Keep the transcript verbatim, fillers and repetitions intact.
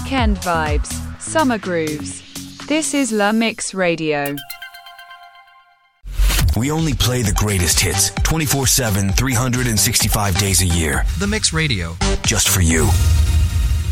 Weekend vibes, summer grooves. This is La Mix Radio. We only play the greatest hits twenty-four seven, three hundred sixty-five days a year. The Mix Radio. Just for you.